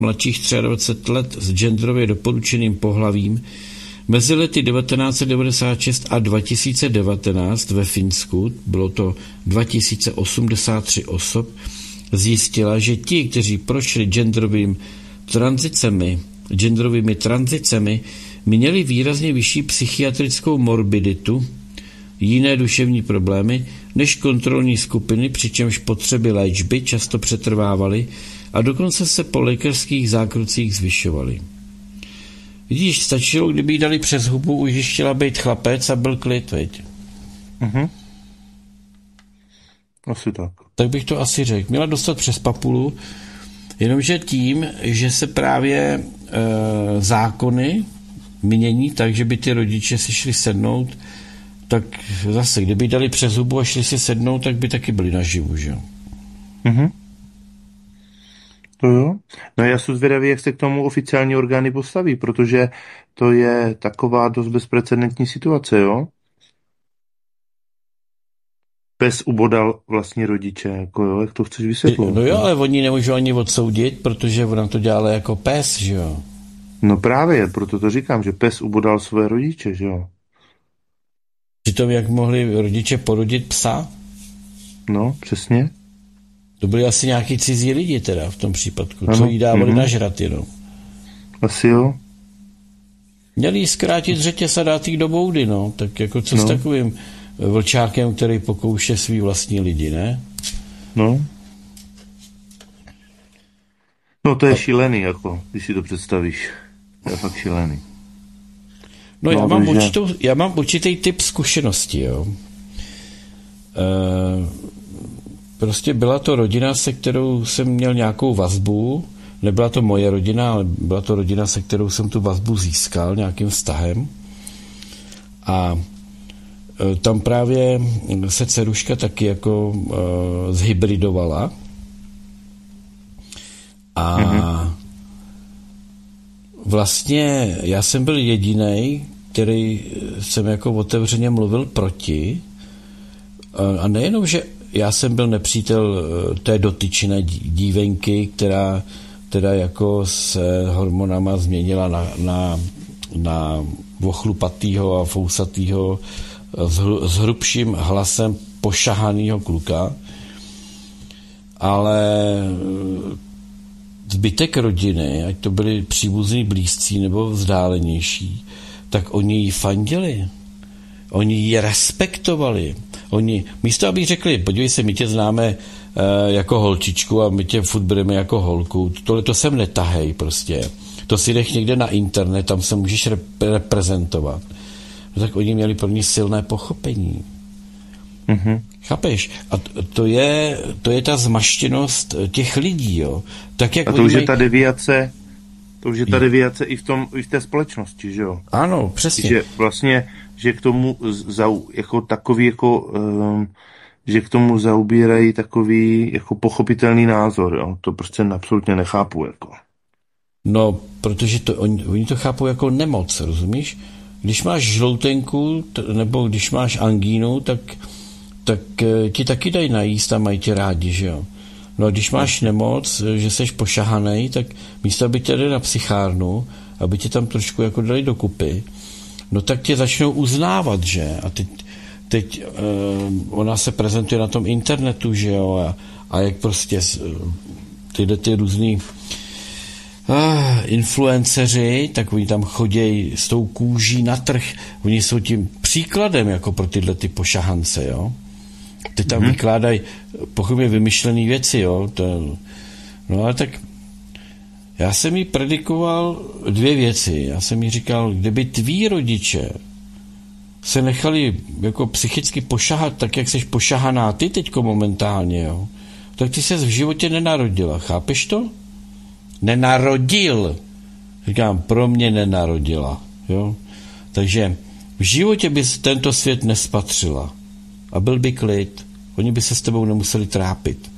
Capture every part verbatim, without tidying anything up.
mladších dvacet tři let s genderově doporučeným pohlavím mezi lety devatenáct set devadesát šest a dva tisíce devatenáct ve Finsku, bylo to dva tisíce osmdesát tři osob, zjistila, že ti, kteří prošli genderovým tranzicemi, genderovými tranzicemi, měli výrazně vyšší psychiatrickou morbiditu, jiné duševní problémy, než kontrolní skupiny, přičemž potřeby léčby často přetrvávaly a dokonce se po lékařských zákrucích zvyšovaly. Vidíš, stačilo, kdyby jí dali přes hubu, už když chtěla být chlapec a byl klid, veď? Mhm. Asi tak. Tak bych to asi řekl. Měla dostat přes papulu, jenomže tím, že se právě e, zákony mění tak, že by ty rodiče si šli sednout, tak zase, kdyby dali přes hubu a šli si sednout, tak by taky byli naživu, že jo? Mhm. To jo. No já jsem zvědavý, jak se k tomu oficiální orgány postaví, protože to je taková dost bezprecedentní situace, jo? Pes ubodal vlastně rodiče, jako jo, jak to chceš vysvětlit? No jo, ale oni nemůžou ani odsoudit, protože ona to dělala jako pes, že jo? No právě, proto to říkám, že pes ubodal své rodiče, že jo? Přitom jak mohli rodiče porodit psa? No, přesně. To byli asi nějaký cizí lidi teda v tom případku, ano. Co jí dávali mm-hmm. nažrat jenom. Asi jo. Měli jí zkrátit řetěz a dát jí do boudy, no. Tak jako co no. s takovým vlčákem, který pokouše svý vlastní lidi, ne? No. No to je a... šílený, jako, když si to představíš. To je fakt šílený. No, no já, mám určitou, já mám určitý typ zkušenosti, jo. E, prostě byla to rodina, se kterou jsem měl nějakou vazbu. Nebyla to moje rodina, ale byla to rodina, se kterou jsem tu vazbu získal nějakým vztahem. A e, tam právě se dceruška taky jako e, zhybridovala. A mm-hmm. vlastně já jsem byl jedinej, který jsem jako otevřeně mluvil proti. A nejenom, že já jsem byl nepřítel té dotyčné dívenky, která teda jako se hormonama změnila na, na, na ochlupatýho a fousatýho s, hru, s hrubším hlasem pošahanýho kluka, ale zbytek rodiny, ať to byli příbuzní blízcí nebo vzdálenější, tak oni ji fandili. Oni ji respektovali. Oni, místo aby řekli, podívej se, my tě známe e, jako holčičku a my tě furt budeme jako holku, tohle to sem netahej prostě. To si jdeš někde na internet, tam se můžeš rep- reprezentovat. No tak oni měli pro ní silné pochopení. Mm-hmm. Chápeš? A to je, to je ta zmaštěnost těch lidí, jo. Tak, jak a to už mají... je ta deviace, to už je ta deviace i v tom, i v té společnosti, že jo? Ano, přesně. Že vlastně, že k tomu zau, jako takový, jako, um, že k tomu zaubírají takový, jako pochopitelný názor, jo? To prostě absolutně nechápu, jako. No, protože to, oni, oni to chápou jako nemoc, rozumíš? Když máš žloutenku, t- nebo když máš angínu, tak tak ti taky dají najíst a mají tě rádi, že jo. No a když máš nemoc, že seš pošahanej, tak místo, aby tě dali na psychárnu, aby tě tam trošku jako dali dokupy, no tak tě začnou uznávat, že? A teď, teď uh, ona se prezentuje na tom internetu, že jo, a, a jak prostě uh, tyhle ty různý uh, influenceři, tak oni tam chodějí s tou kůží na trh, oni jsou tím příkladem jako pro tyhle ty pošahance, jo. Ty tam mm-hmm. vykládají pochopně vymyšlené věci, jo. To, no ale tak já jsem jí predikoval dvě věci. Já jsem jí říkal, kdyby tví rodiče se nechali jako psychicky pošahat, tak jak seš pošahaná ty teďko momentálně, jo, tak ty ses v životě nenarodila. Chápeš to? Nenarodil. Říkám, pro mě nenarodila, jo. Takže v životě bys tento svět nespatřila. A byl by klid. Oni by se s tebou nemuseli trápit.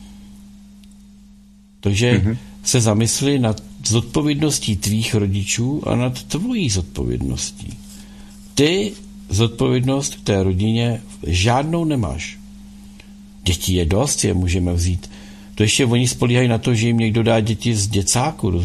Takže mm-hmm. se zamysli nad zodpovědností tvých rodičů a nad tvojí zodpovědností. Ty zodpovědnost k té rodině žádnou nemáš. Dětí je dost, je můžeme vzít to ještě oni spolíhají na to, že jim někdo dá děti z děcáku.